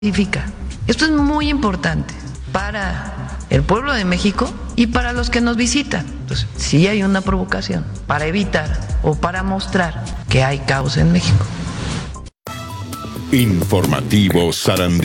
específica. Esto es muy importante para el pueblo de México y para los que nos visitan. Entonces, sí hay una provocación para evitar o para mostrar que hay caos en México. Informativo Sarandí.